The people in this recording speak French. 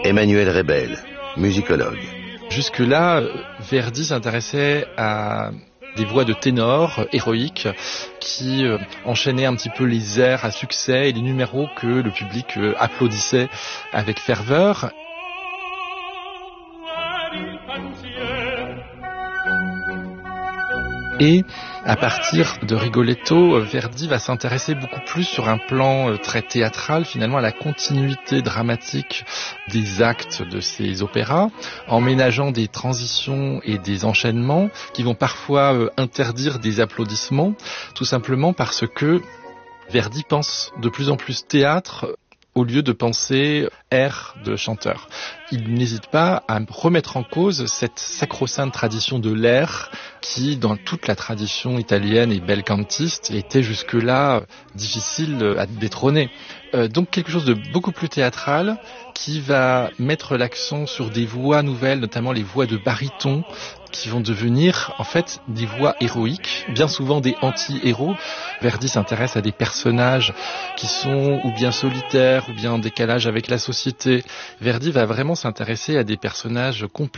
Emmanuel Rebel, musicologue. Jusque-là, Verdi s'intéressait à des voix de ténor héroïques qui enchaînaient un petit peu les airs à succès et les numéros que le public applaudissait avec ferveur. Et à partir de Rigoletto, Verdi va s'intéresser beaucoup plus sur un plan très théâtral, finalement, à la continuité dramatique des actes de ses opéras, en ménageant des transitions et des enchaînements qui vont parfois interdire des applaudissements, tout simplement parce que Verdi pense de plus en plus théâtre au lieu de penser air de chanteur. Il n'hésite pas à remettre en cause cette sacro-sainte tradition de l'air qui, dans toute la tradition italienne et belcantiste, était jusque-là difficile à détrôner. Donc quelque chose de beaucoup plus théâtral qui va mettre l'accent sur des voix nouvelles, notamment les voix de baryton, qui vont devenir en fait des voix héroïques, bien souvent des anti-héros. Verdi s'intéresse à des personnages qui sont ou bien solitaires ou bien en décalage avec la société. Verdi va vraiment s'intéresser à des personnages complexes